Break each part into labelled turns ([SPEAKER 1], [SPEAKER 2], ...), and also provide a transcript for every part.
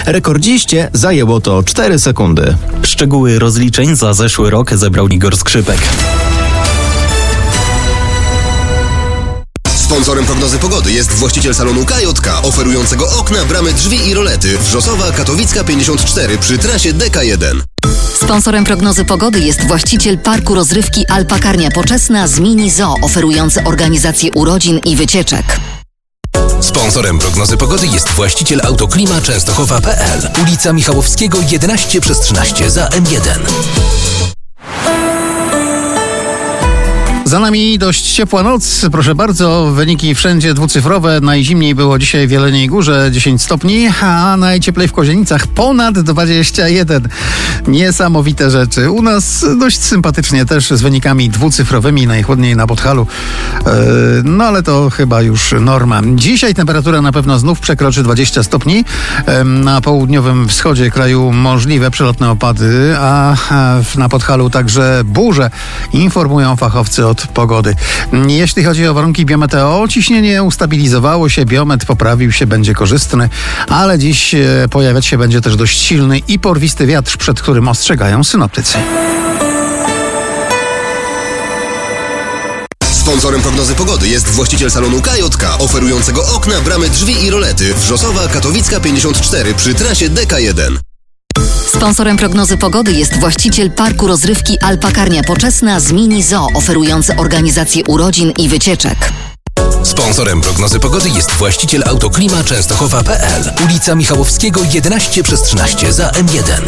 [SPEAKER 1] Rekordziście zajęło to 4 sekundy.
[SPEAKER 2] Szczegóły rozliczeń za zeszły rok zebrał Igor Skrzypek.
[SPEAKER 3] Sponsorem prognozy pogody jest właściciel salonu KJK, oferującego okna, bramy, drzwi i rolety. Wrzosowa, Katowicka 54 przy trasie DK1.
[SPEAKER 4] Sponsorem prognozy pogody jest właściciel parku rozrywki Alpakarnia Poczesna z Mini Zoo, oferujący organizację urodzin i wycieczek.
[SPEAKER 3] Sponsorem prognozy pogody jest właściciel Autoklima Częstochowa.pl. Ulica Michałowskiego 11/13 za M1.
[SPEAKER 5] Za nami dość ciepła noc, proszę bardzo, wyniki wszędzie dwucyfrowe. Najzimniej było dzisiaj w Jeleniej Górze 10 stopni, a najcieplej w Kozienicach ponad 21. Niesamowite rzeczy. U nas dość sympatycznie też z wynikami dwucyfrowymi, najchłodniej na Podhalu. No ale to chyba już norma. Dzisiaj temperatura na pewno znów przekroczy 20 stopni. Na południowym wschodzie kraju możliwe przelotne opady, a na Podhalu także burze, informują fachowcy od pogody. Jeśli chodzi o warunki biometeo, ciśnienie ustabilizowało się, biometr poprawił się, będzie korzystny, ale dziś pojawiać się będzie też dość silny i porwisty wiatr, przed którym ostrzegają synoptycy.
[SPEAKER 3] Sponsorem prognozy pogody jest właściciel salonu KJK, oferującego okna, bramy, drzwi i rolety. Wrzosowa, Katowicka 54 przy trasie DK1.
[SPEAKER 4] Sponsorem prognozy pogody jest właściciel parku rozrywki Alpakarnia Poczesna z Mini Zoo, oferujący organizację urodzin i wycieczek.
[SPEAKER 3] Sponsorem prognozy pogody jest właściciel Autoklima Częstochowa.pl. Ulica Michałowskiego 11/13 za M1.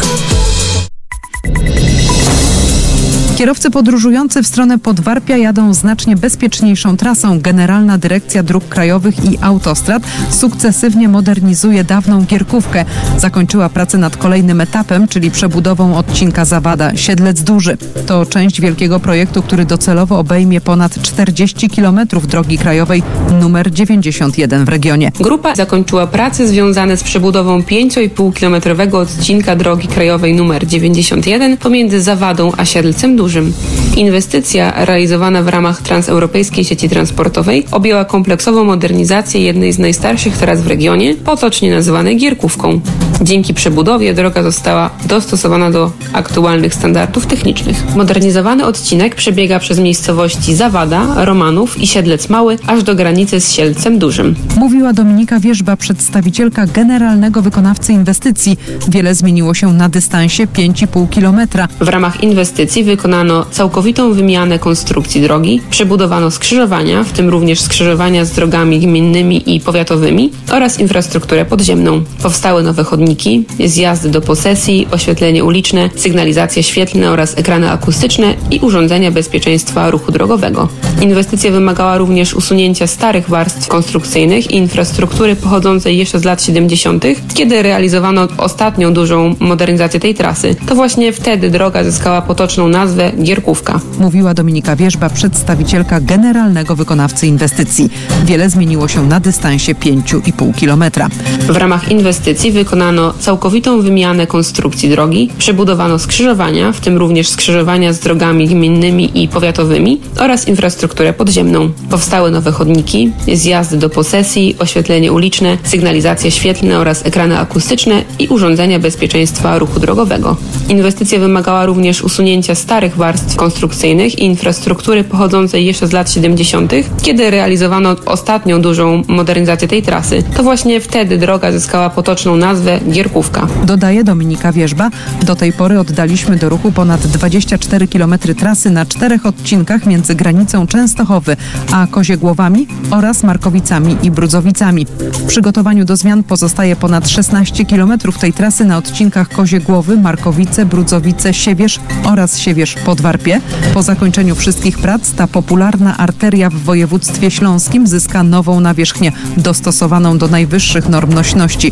[SPEAKER 6] Kierowcy podróżujący w stronę Podwarpia jadą znacznie bezpieczniejszą trasą. Generalna Dyrekcja Dróg Krajowych i Autostrad sukcesywnie modernizuje dawną Gierkówkę. Zakończyła pracę nad kolejnym etapem, czyli przebudową odcinka Zawada-Siedlec Duży. To część wielkiego projektu, który docelowo obejmie ponad 40 km drogi krajowej numer 91 w regionie.
[SPEAKER 7] Grupa zakończyła prace związane z przebudową 5,5-kilometrowego odcinka drogi krajowej numer 91 pomiędzy Zawadą a Siedlcem Dużym. Inwestycja realizowana w ramach transeuropejskiej sieci transportowej objęła kompleksową modernizację jednej z najstarszych tras w regionie, potocznie nazywanej Gierkówką. Dzięki przebudowie droga została dostosowana do aktualnych standardów technicznych. Modernizowany odcinek przebiega przez miejscowości Zawada, Romanów i Siedlec Mały, aż do granicy z Siedlcem Dużym.
[SPEAKER 6] Mówiła Dominika Wierzba, przedstawicielka generalnego wykonawcy inwestycji. Wiele zmieniło się na dystansie 5,5 km.
[SPEAKER 7] W ramach inwestycji wykonano całkowitą wymianę konstrukcji drogi, przebudowano skrzyżowania, w tym również skrzyżowania z drogami gminnymi i powiatowymi oraz infrastrukturę podziemną. Powstały nowe chodniki, zjazdy do posesji, oświetlenie uliczne, sygnalizacje świetlne oraz ekrany akustyczne i urządzenia bezpieczeństwa ruchu drogowego. Inwestycja wymagała również usunięcia starych warstw konstrukcyjnych i infrastruktury pochodzącej jeszcze z lat 70., kiedy realizowano ostatnią dużą modernizację tej trasy. To właśnie wtedy droga zyskała potoczną nazwę Gierkówka.
[SPEAKER 6] Mówiła Dominika Wierzba, przedstawicielka generalnego wykonawcy inwestycji. Wiele zmieniło się na dystansie 5,5 km.
[SPEAKER 7] W ramach inwestycji wykonano całkowitą wymianę konstrukcji drogi, przebudowano skrzyżowania, w tym również skrzyżowania z drogami gminnymi i powiatowymi oraz infrastrukturę podziemną. Powstały nowe chodniki, zjazdy do posesji, oświetlenie uliczne, sygnalizacje świetlne oraz ekrany akustyczne i urządzenia bezpieczeństwa ruchu drogowego. Inwestycja wymagała również usunięcia starych warstw konstrukcyjnych i infrastruktury pochodzącej jeszcze z lat 70., kiedy realizowano ostatnią dużą modernizację tej trasy. To właśnie wtedy droga zyskała potoczną nazwę Gierkówka.
[SPEAKER 6] Dodaje Dominika Wierzba, do tej pory oddaliśmy do ruchu ponad 24 km trasy na 4 odcinkach między granicą Częstochowy a Koziegłowami oraz Markowicami i Brudzowicami. W przygotowaniu do zmian pozostaje ponad 16 km tej trasy na odcinkach Koziegłowy, Markowice, Brudzowice, Siewierz oraz Siewierz-Podwarpie. Po zakończeniu wszystkich prac ta popularna arteria w województwie śląskim zyska nową nawierzchnię dostosowaną do najwyższych norm nośności.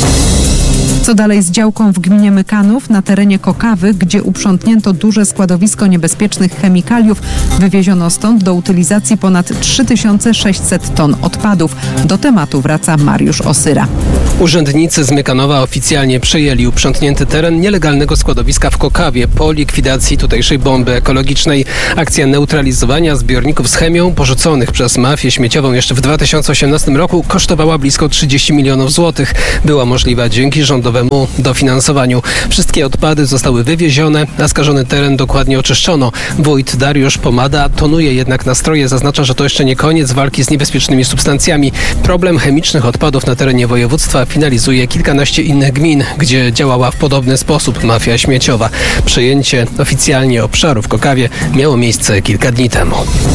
[SPEAKER 6] Co dalej z działką w gminie Mykanów na terenie Kokawy, gdzie uprzątnięto duże składowisko niebezpiecznych chemikaliów, wywieziono stąd do utylizacji ponad 3600 ton odpadów. Do tematu wraca Mariusz Osyra.
[SPEAKER 8] Urzędnicy z Mykanowa oficjalnie przejęli uprzątnięty teren nielegalnego składowiska w Kokawie po likwidacji tutejszej bomby ekologicznej. Akcja neutralizowania zbiorników z chemią porzuconych przez mafię śmieciową jeszcze w 2018 roku kosztowała blisko 30 milionów złotych. Była możliwa dzięki rządowemu dofinansowaniu. Wszystkie odpady zostały wywiezione, a skażony teren dokładnie oczyszczono. Wójt Dariusz Pomada tonuje jednak nastroje, zaznacza, że to jeszcze nie koniec walki z niebezpiecznymi substancjami. Problem chemicznych odpadów na terenie województwa finalizuje kilkanaście innych gmin, gdzie działała w podobny sposób mafia śmieciowa. Przejęcie oficjalnie obszaru w Kokawie miało miejsce kilka dni temu.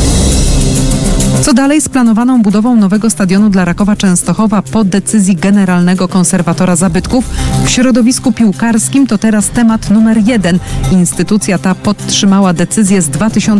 [SPEAKER 6] Co dalej z planowaną budową nowego stadionu dla Rakowa Częstochowa po decyzji Generalnego Konserwatora Zabytków? W środowisku piłkarskim to teraz temat numer 1. Instytucja ta podtrzymała decyzję z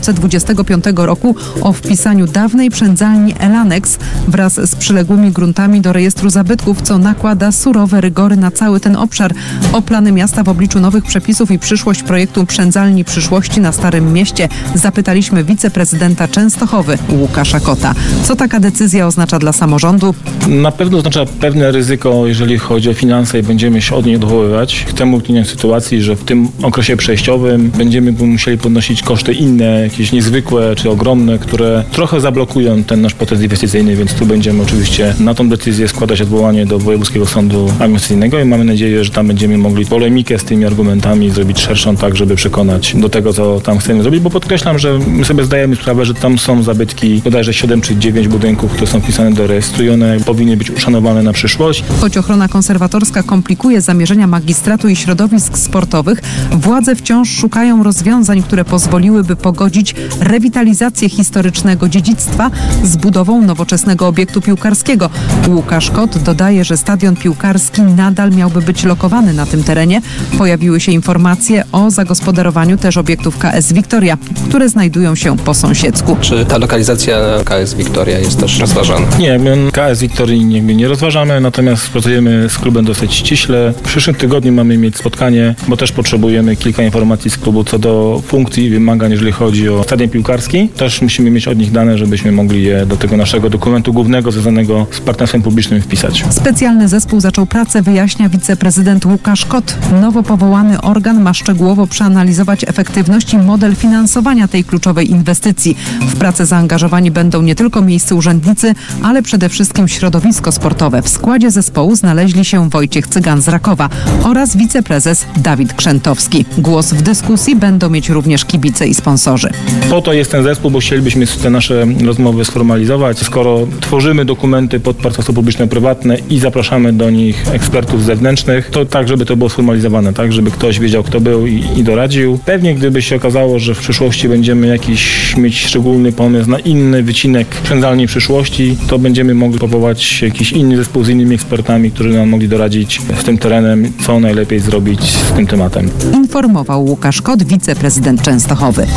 [SPEAKER 6] 2025 roku o wpisaniu dawnej przędzalni Elanex wraz z przyległymi gruntami do rejestru zabytków, co nakłada surowe rygory na cały ten obszar. O plany miasta w obliczu nowych przepisów i przyszłość projektu przędzalni przyszłości na Starym Mieście zapytaliśmy wiceprezydenta Częstochowy Łukasza Kota. Co taka decyzja oznacza dla samorządu?
[SPEAKER 9] Na pewno oznacza pewne ryzyko, jeżeli chodzi o finanse i będziemy się od niej odwoływać. Chcemy uniknąć sytuacji, że w tym okresie przejściowym będziemy musieli podnosić koszty inne, jakieś niezwykłe czy ogromne, które trochę zablokują ten nasz proces inwestycyjny, więc tu będziemy oczywiście na tą decyzję składać odwołanie do Wojewódzkiego Sądu Administracyjnego i mamy nadzieję, że tam będziemy mogli polemikę z tymi argumentami zrobić szerszą, tak żeby przekonać do tego, co tam chcemy zrobić, bo podkreślam, że my sobie zdajemy sprawę, że tam są zabytki, bodajże 7 czy 9 budynków, które są wpisane do rejestru i one powinny być uszanowane na przyszłość.
[SPEAKER 6] Choć ochrona konserwatorska komplikuje zamierzenia magistratu i środowisk sportowych, władze wciąż szukają rozwiązań, które pozwoliłyby pogodzić rewitalizację historycznego dziedzictwa z budową nowoczesnego obiektu piłkarskiego. Łukasz Kot dodaje, że stadion piłkarski nadal miałby być lokowany na tym terenie. Pojawiły się informacje o zagospodarowaniu też obiektów KS Wiktoria, które znajdują się po sąsiedzku.
[SPEAKER 8] Czy ta lokalizacja KS Wiktoria jest też rozważana?
[SPEAKER 9] Nie, my KS Wiktorii nie rozważamy, natomiast pracujemy z klubem dosyć ściśle. W przyszłym tygodniu mamy mieć spotkanie, bo też potrzebujemy kilka informacji z klubu co do funkcji i wymagań, jeżeli chodzi o stadion piłkarski. Też musimy mieć od nich dane, żebyśmy mogli je do tego naszego dokumentu głównego związanego z partnerstwem publicznym wpisać.
[SPEAKER 6] Specjalny zespół zaczął pracę, wyjaśnia wiceprezydent Łukasz Kot. Nowo powołany organ ma szczegółowo przeanalizować efektywność i model finansowania tej kluczowej inwestycji. W pracę zaangażowani będą nie tylko miejscy urzędnicy, ale przede wszystkim środowisko sportowe. W składzie zespołu znaleźli się Wojciech Cygan z Rakowa oraz wiceprezes Dawid Krzętowski. Głos w dyskusji będą mieć również kibice i sponsorzy.
[SPEAKER 9] Po to jest ten zespół, bo chcielibyśmy te nasze rozmowy sformalizować. Skoro tworzymy dokumenty pod partnerstwo publiczno-prywatne i zapraszamy do nich ekspertów zewnętrznych, to tak, żeby to było sformalizowane, tak, żeby ktoś wiedział, kto był i doradził. Pewnie gdyby się okazało, że w przyszłości będziemy mieć szczególny pomysł na inny wycinek przędzalni przyszłości, to będziemy mogli powołać jakiś inny zespół z innymi ekspertami, którzy nam mogli doradzić z tym terenem, co najlepiej zrobić z tym tematem.
[SPEAKER 6] Informował Łukasz Kot, wiceprezydent Częstochowy.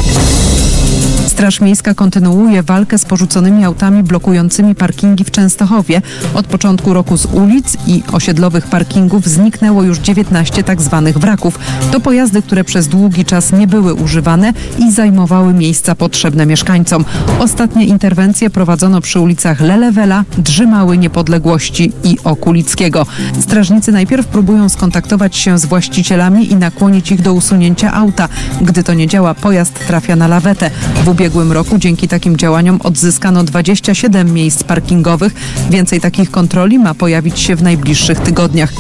[SPEAKER 6] Straż Miejska kontynuuje walkę z porzuconymi autami blokującymi parkingi w Częstochowie. Od początku roku z ulic i osiedlowych parkingów zniknęło już 19 tzw. wraków. To pojazdy, które przez długi czas nie były używane i zajmowały miejsca potrzebne mieszkańcom. Ostatnie interwencje prowadzono przy ulicach Lelewela, Drzymały, Niepodległości i Okulickiego. Strażnicy najpierw próbują skontaktować się z właścicielami i nakłonić ich do usunięcia auta. Gdy to nie działa, pojazd trafia na lawetę. W ubiegłym roku dzięki takim działaniom odzyskano 27 miejsc parkingowych. Więcej takich kontroli ma pojawić się w najbliższych tygodniach.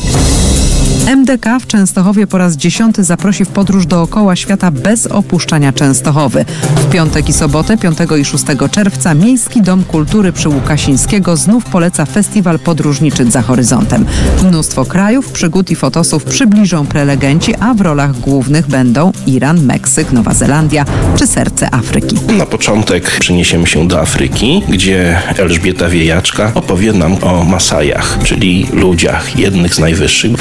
[SPEAKER 6] MDK w Częstochowie po raz 10 zaprosi w podróż dookoła świata bez opuszczania Częstochowy. W piątek i sobotę, 5 i 6 czerwca, Miejski Dom Kultury przy Łukasińskiego znów poleca festiwal podróżniczy Za Horyzontem. Mnóstwo krajów, przygód i fotosów przybliżą prelegenci, a w rolach głównych będą Iran, Meksyk, Nowa Zelandia czy serce Afryki.
[SPEAKER 10] Na początek przeniesiemy się do Afryki, gdzie Elżbieta Wiejaczka opowie nam o Masajach, czyli ludziach, jednych z najwyższych. Później będzie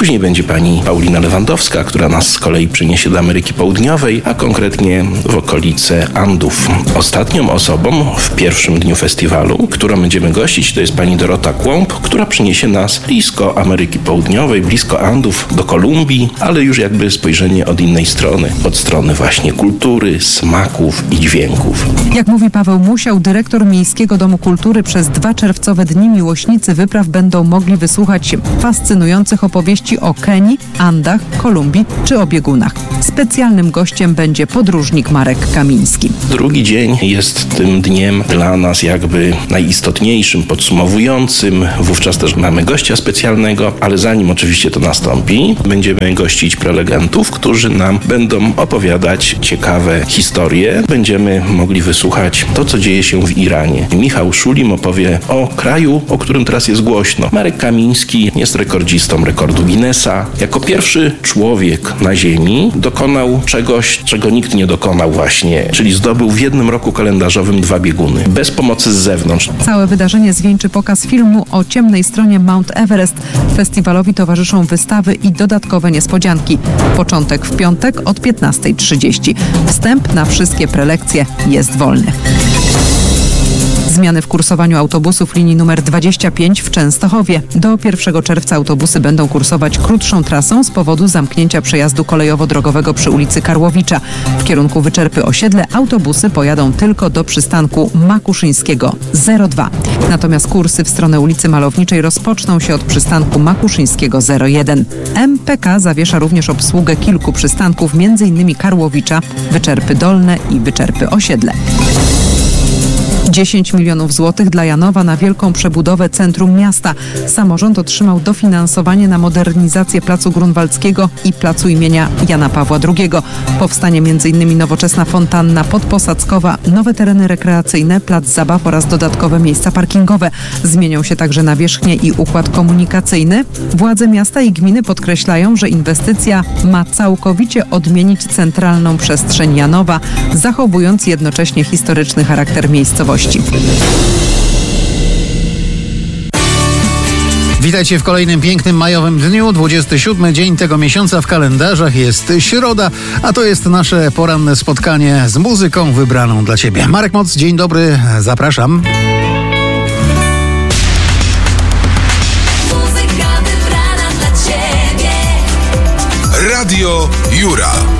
[SPEAKER 10] pani Paulina Lewandowska, która nas z kolei przyniesie do Ameryki Południowej, a konkretnie w okolice Andów. Ostatnią osobą w pierwszym dniu festiwalu, którą będziemy gościć, to jest pani Dorota Kłąb, która przyniesie nas blisko Ameryki Południowej, blisko Andów, do Kolumbii, ale już jakby spojrzenie od innej strony, od strony właśnie kultury, smaków i dźwięków.
[SPEAKER 6] Jak mówi Paweł Musiał, dyrektor Miejskiego Domu Kultury, przez 2 czerwcowe dni miłośnicy wypraw będą mogli wysłuchać fascynujących opowieści o Kenii, Andach, Kolumbii czy o biegunach. Specjalnym gościem będzie podróżnik Marek Kamiński.
[SPEAKER 10] Drugi dzień jest tym dniem dla nas jakby najistotniejszym, podsumowującym. Wówczas też mamy gościa specjalnego, ale zanim oczywiście to nastąpi, będziemy gościć prelegentów, którzy nam będą opowiadać ciekawe historie. Będziemy mogli wysłuchać to, co dzieje się w Iranie. Michał Szulim opowie o kraju, o którym teraz jest głośno. Marek Kamiński jest rekordzistą rekordu Guinnessa. Jako pierwszy człowiek na Ziemi dokonał czegoś, czego nikt nie dokonał właśnie, czyli zdobył w jednym roku kalendarzowym 2 bieguny, bez pomocy z zewnątrz.
[SPEAKER 6] Całe wydarzenie zwieńczy pokaz filmu o ciemnej stronie Mount Everest. Festiwalowi towarzyszą wystawy i dodatkowe niespodzianki. Początek w piątek od 15:30. Wstęp na wszystkie prelekcje jest wolny. Zmiany w kursowaniu autobusów linii numer 25 w Częstochowie. Do 1 czerwca autobusy będą kursować krótszą trasą z powodu zamknięcia przejazdu kolejowo-drogowego przy ulicy Karłowicza. W kierunku Wyczerpy Osiedle autobusy pojadą tylko do przystanku Makuszyńskiego 02. Natomiast kursy w stronę ulicy Malowniczej rozpoczną się od przystanku Makuszyńskiego 01. MPK zawiesza również obsługę kilku przystanków, m.in. Karłowicza, Wyczerpy Dolne i Wyczerpy Osiedle. 10 milionów złotych dla Janowa na wielką przebudowę centrum miasta. Samorząd otrzymał dofinansowanie na modernizację Placu Grunwaldzkiego i Placu imienia Jana Pawła II. Powstanie m.in. nowoczesna fontanna podposadzkowa, nowe tereny rekreacyjne, plac zabaw oraz dodatkowe miejsca parkingowe. Zmienią się także nawierzchnie i układ komunikacyjny. Władze miasta i gminy podkreślają, że inwestycja ma całkowicie odmienić centralną przestrzeń Janowa, zachowując jednocześnie historyczny charakter miejscowości.
[SPEAKER 5] Witajcie w kolejnym pięknym majowym dniu. 27 dzień tego miesiąca w kalendarzach jest środa, a to jest nasze poranne spotkanie z muzyką wybraną dla Ciebie. Marek Moc, dzień dobry, zapraszam.
[SPEAKER 11] Muzyka wybrana dla Ciebie. Radio Jura.